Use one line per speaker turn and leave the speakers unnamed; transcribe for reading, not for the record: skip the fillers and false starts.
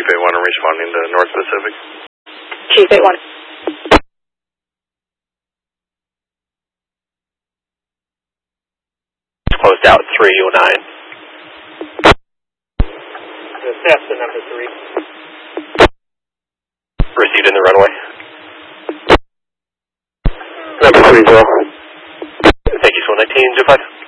81 responding to North Pacific.
Chief 81.
Closed out 309.
That's the number 3.
Received in the runway.
Number 30.
Thank you, 119, 05.